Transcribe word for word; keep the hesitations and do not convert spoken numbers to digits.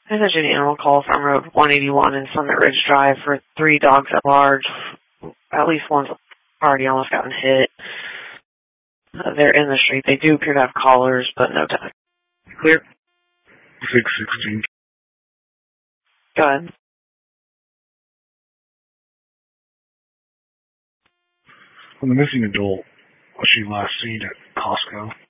There's a animal call from Road one eighty-one in Summit Ridge Drive for three dogs at large. At least one's already almost gotten hit. Uh, they're in the street. They do appear to have collars, but no tag. Clear? six sixteen. Go ahead. On the missing adult, was she last seen at Costco?